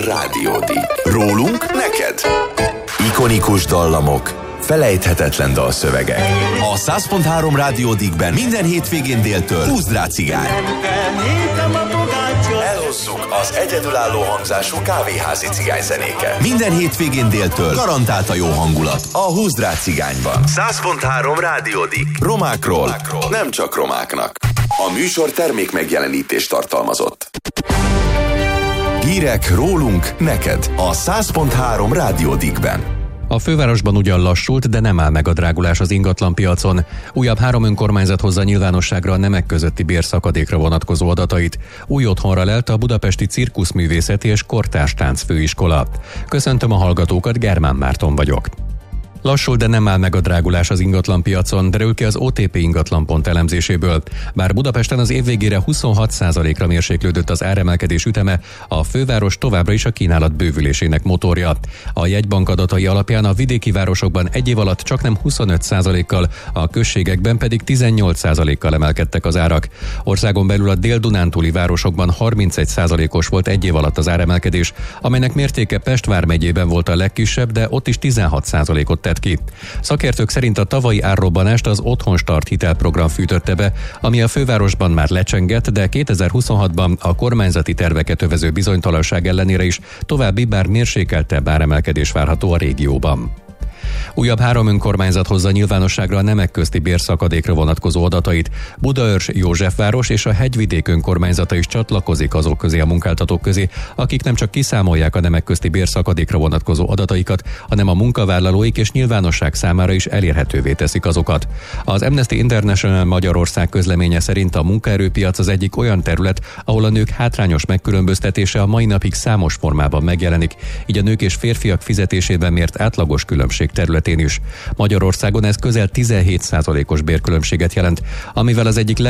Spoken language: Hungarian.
Rádiódik. Rólunk neked. Ikonikus dallamok, felejthetetlen dalszövegek. A 100.3 Rádiódikben minden hétvégén déltől Húzd rá cigány. Elhozzuk az egyedülálló hangzású kávéházi cigányzenéket. Minden hétvégén déltől garantált a jó hangulat a Húzd rá cigányban. 100.3 Rádiódik. Romákról, nem csak romáknak. A műsor termék megjelenítést tartalmazott. Hírek rólunk neked a 100.3 Rádiódikben. A fővárosban ugyan lassult, de nem áll meg a drágulás az ingatlanpiacon. Újabb 3 önkormányzat hozza nyilvánosságra a nemek közötti bérszakadékra vonatkozó adatait. Új otthonra lelt a budapesti Cirkuszművészeti és Kortárs Táncfőiskola. Köszöntöm a hallgatókat, Germán Márton vagyok. Lassul, de nem áll meg a drágulás az ingatlanpiacon, derül ki az OTP ingatlanpont elemzéséből. Bár Budapesten az év végére 26%-ra mérséklődött az áremelkedés üteme, a főváros továbbra is a kínálat bővülésének motorja. A jegybank adatai alapján a vidéki városokban egy év alatt csaknem 25%-kal, a községekben pedig 18%-kal emelkedtek az árak. Országon belül a dél-dunántúli városokban 31%-os volt egy év alatt az áremelkedés, amelynek mértéke Pest vármegyében volt a legkisebb, de ott is 16%-ot tett ki. Szakértők szerint a tavalyi árrobbanást az Otthonstart hitelprogram fűtötte be, ami a fővárosban már lecsengett, de 2026-ban a kormányzati terveket övező bizonytalanság ellenére is további, bár mérsékeltebb áremelkedés várható a régióban. Újabb 3 önkormányzat hozza nyilvánosságra a nemek közti bérszakadékra vonatkozó adatait. Budaörs, Józsefváros és a Hegyvidék önkormányzata is csatlakozik azok közé a munkáltatók közé, akik nem csak kiszámolják a nemek közti bérszakadékra vonatkozó adataikat, hanem a munkavállalóik és nyilvánosság számára is elérhetővé teszik azokat. Az Amnesty International Magyarország közleménye szerint a munkaerőpiac az egyik olyan terület, ahol a nők hátrányos megkülönböztetése a mai napig számos formában megjelenik, így a nők és férfiak fizetésében mért átlagos különbség területén is. Magyarországon ez közel 17%-os bérkülönbséget jelent, amivel az egyik